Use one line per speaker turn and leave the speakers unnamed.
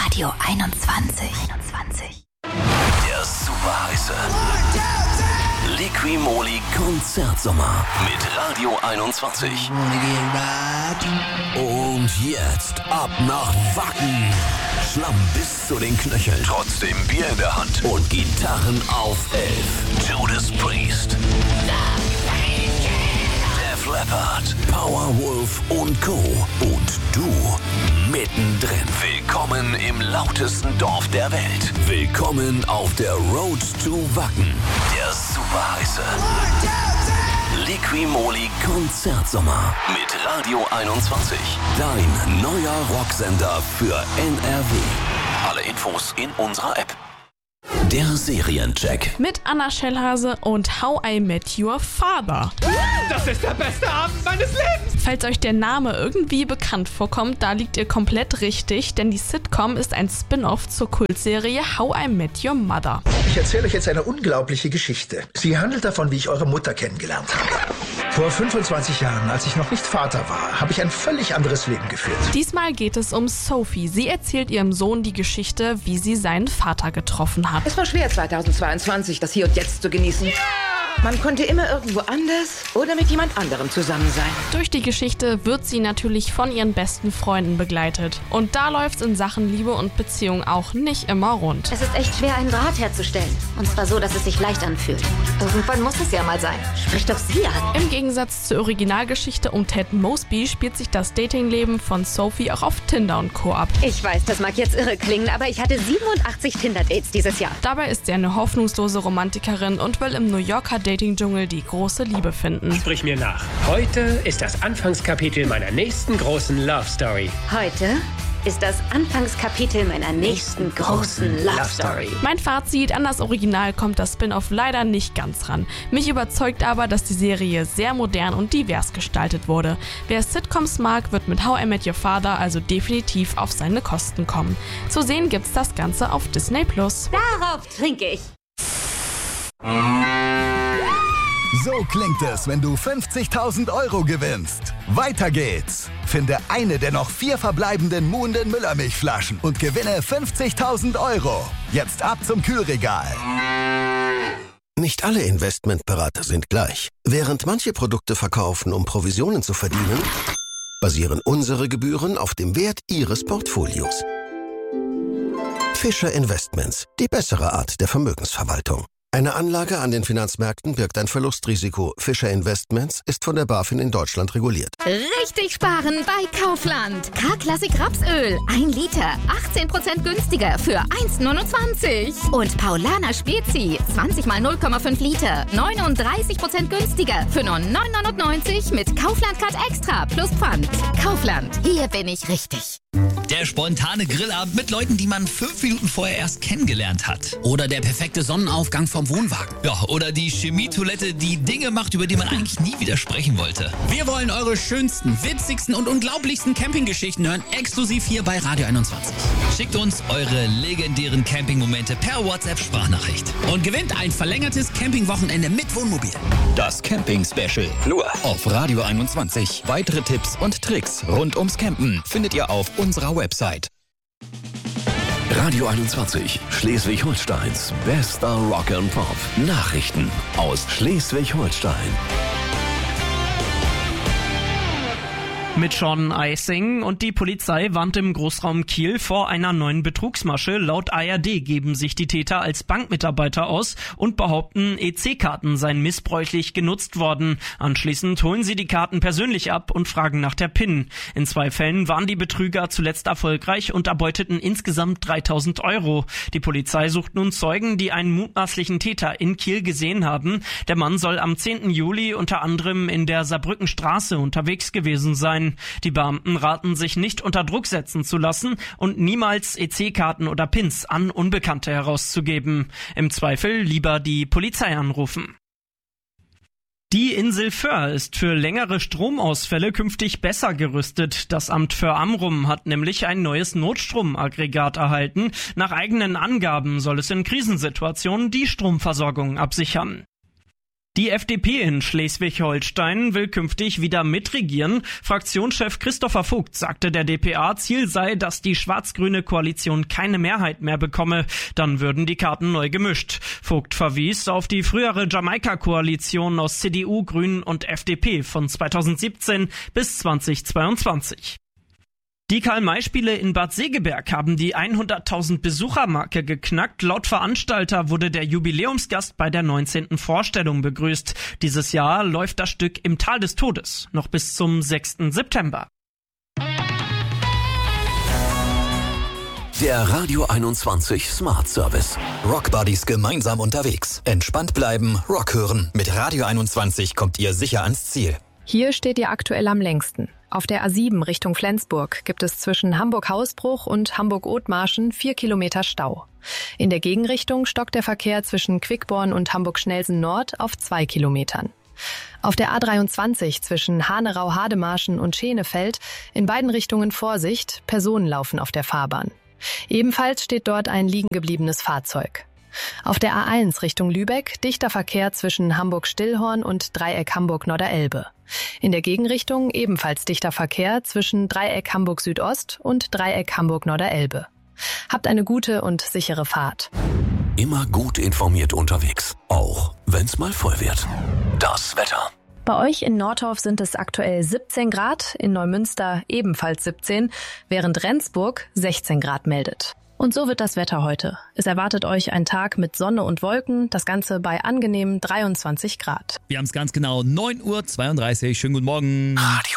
Radio 21.
Der super heiße Liqui-Moly Konzertsommer mit Radio 21. Und jetzt ab nach Wacken. Schlamm bis zu den Knöcheln. Trotzdem Bier in der Hand. Und Gitarren auf 11. Judas Priest. Def Leppard. Powerwolf und Co. Und du mittendrin. Willkommen im lautesten Dorf der Welt. Willkommen auf der Road to Wacken. Der super heiße Liqui-Moly Konzertsommer mit Radio 21. Dein neuer Rocksender für NRW. Alle Infos in unserer App. Der Seriencheck
Mit Anna Schellhase und How I Met Your Father.
Das ist der beste Abend meines Lebens!
Falls euch der Name irgendwie bekannt vorkommt, da liegt ihr komplett richtig, denn die Sitcom ist ein Spin-off zur Kultserie How I Met Your Mother.
Ich erzähle euch jetzt eine unglaubliche Geschichte. Sie handelt davon, wie ich eure Mutter kennengelernt habe. Vor 25 Jahren, als ich noch nicht Vater war, habe ich ein völlig anderes Leben geführt.
Diesmal geht es um Sophie. Sie erzählt ihrem Sohn die Geschichte, wie sie seinen Vater getroffen hat.
Es war schwer, 2022 das Hier und Jetzt zu genießen. Man konnte immer irgendwo anders oder mit jemand anderem zusammen sein.
Durch die Geschichte wird sie natürlich von ihren besten Freunden begleitet. Und da läuft's in Sachen Liebe und Beziehung auch nicht immer rund.
Es ist echt schwer, einen Draht herzustellen. Und zwar so, dass es sich leicht anfühlt. Irgendwann muss es ja mal sein. Sprich doch sie an.
Im Gegensatz zur Originalgeschichte um Ted Mosby spielt sich das Datingleben von Sophie auch auf Tinder und Co. ab.
Ich weiß, das mag jetzt irre klingen, aber ich hatte 87 Tinder-Dates dieses Jahr.
Dabei ist sie eine hoffnungslose Romantikerin und will im New Yorker Dating-Dschungel die große Liebe finden.
Sprich mir nach. Heute ist das Anfangskapitel meiner nächsten großen Love Story.
Heute ist das Anfangskapitel meiner nächsten großen Love Story.
Mein Fazit: an das Original kommt das Spin-off leider nicht ganz ran. Mich überzeugt aber, dass die Serie sehr modern und divers gestaltet wurde. Wer Sitcoms mag, wird mit How I Met Your Father also definitiv auf seine Kosten kommen. Zu sehen gibt's das Ganze auf Disney+.
Darauf trinke ich.
So klingt es, wenn du 50.000 Euro gewinnst. Weiter geht's. Finde eine der noch 4 verbleibenden Muhnden Müllermilchflaschen und gewinne 50.000 Euro. Jetzt ab zum Kühlregal.
Nicht alle Investmentberater sind gleich. Während manche Produkte verkaufen, um Provisionen zu verdienen, basieren unsere Gebühren auf dem Wert Ihres Portfolios. Fischer Investments, die bessere Art der Vermögensverwaltung. Eine Anlage an den Finanzmärkten birgt ein Verlustrisiko. Fischer Investments ist von der BaFin in Deutschland reguliert.
Richtig sparen bei Kaufland. K-Classic Rapsöl. 1 Liter. 18% günstiger für 1,29. Und Paulaner Spezi. 20 mal 0,5 Liter. 39% günstiger für nur 9,99 mit Kaufland Card Extra plus Pfand. Kaufland. Hier bin ich richtig.
Der spontane Grillabend mit Leuten, die man 5 Minuten vorher erst kennengelernt hat. Oder der perfekte Sonnenaufgang vom Wohnwagen. Ja, oder die Chemietoilette, die Dinge macht, über die man eigentlich nie wieder sprechen wollte. Wir wollen eure schönsten, witzigsten und unglaublichsten Campinggeschichten hören, exklusiv hier bei Radio 21. Schickt uns eure legendären Campingmomente per WhatsApp-Sprachnachricht. Und gewinnt ein verlängertes Campingwochenende mit Wohnmobil.
Das Camping-Special. Nur auf Radio 21. Weitere Tipps und Tricks rund ums Campen findet ihr auf unserer Website.
Radio 21, Schleswig-Holsteins bester Rock and Pop. Nachrichten aus Schleswig-Holstein.
Mit Sean Eising und die Polizei warnt im Großraum Kiel vor einer neuen Betrugsmasche. Laut ARD geben sich die Täter als Bankmitarbeiter aus und behaupten, EC-Karten seien missbräuchlich genutzt worden. Anschließend holen sie die Karten persönlich ab und fragen nach der PIN. In 2 Fällen waren die Betrüger zuletzt erfolgreich und erbeuteten insgesamt 3.000 Euro. Die Polizei sucht nun Zeugen, die einen mutmaßlichen Täter in Kiel gesehen haben. Der Mann soll am 10. Juli unter anderem in der Saarbrückenstraße unterwegs gewesen sein. Die Beamten raten, sich nicht unter Druck setzen zu lassen und niemals EC-Karten oder Pins an Unbekannte herauszugeben. Im Zweifel lieber die Polizei anrufen. Die Insel Föhr ist für längere Stromausfälle künftig besser gerüstet. Das Amt für Amrum hat nämlich ein neues Notstromaggregat erhalten. Nach eigenen Angaben soll es in Krisensituationen die Stromversorgung absichern. Die FDP in Schleswig-Holstein will künftig wieder mitregieren. Fraktionschef Christopher Vogt sagte der dpa, Ziel sei, dass die schwarz-grüne Koalition keine Mehrheit mehr bekomme. Dann würden die Karten neu gemischt. Vogt verwies auf die frühere Jamaika-Koalition aus CDU, Grünen und FDP von 2017 bis 2022. Die Karl-May-Spiele in Bad Segeberg haben die 100.000 Besuchermarke geknackt. Laut Veranstalter wurde der Jubiläumsgast bei der 19. Vorstellung begrüßt. Dieses Jahr läuft das Stück im Tal des Todes noch bis zum 6. September.
Der Radio 21 Smart Service.
Rock Buddies gemeinsam unterwegs. Entspannt bleiben, Rock hören. Mit Radio 21 kommt ihr sicher ans Ziel.
Hier steht ihr aktuell am längsten. Auf der A7 Richtung Flensburg gibt es zwischen Hamburg-Hausbruch und Hamburg-Othmarschen 4 Kilometer Stau. In der Gegenrichtung stockt der Verkehr zwischen Quickborn und Hamburg-Schnelsen-Nord auf 2 Kilometern. Auf der A23 zwischen Hanerau-Hademarschen und Schenefeld in beiden Richtungen Vorsicht, Personen laufen auf der Fahrbahn. Ebenfalls steht dort ein liegengebliebenes Fahrzeug. Auf der A1 Richtung Lübeck dichter Verkehr zwischen Hamburg-Stillhorn und Dreieck Hamburg-Norderelbe. In der Gegenrichtung ebenfalls dichter Verkehr zwischen Dreieck Hamburg-Südost und Dreieck Hamburg-Norderelbe. Habt eine gute und sichere Fahrt.
Immer gut informiert unterwegs, auch wenn's mal voll wird. Das Wetter.
Bei euch in Nordorf sind es aktuell 17 Grad, in Neumünster ebenfalls 17, während Rendsburg 16 Grad meldet. Und so wird das Wetter heute. Es erwartet euch ein Tag mit Sonne und Wolken, das Ganze bei angenehmen 23 Grad.
Wir haben es ganz genau 9:32 Uhr. Schönen guten Morgen.
Radio